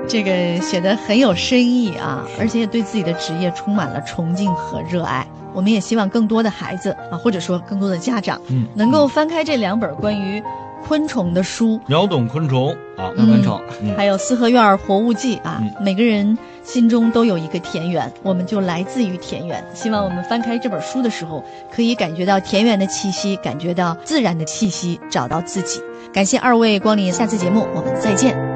这个写得很有深意啊，而且也对自己的职业充满了崇敬和热爱。我们也希望更多的孩子啊，或者说更多的家长，能够翻开这2本关于昆虫的书， 秒懂昆虫啊， 昆虫， 还有四合院活物记啊，每个人心中都有一个田园，我们就来自于田园。希望我们翻开这本书的时候，可以感觉到田园的气息，感觉到自然的气息，找到自己。感谢2位光临，下次节目我们再见。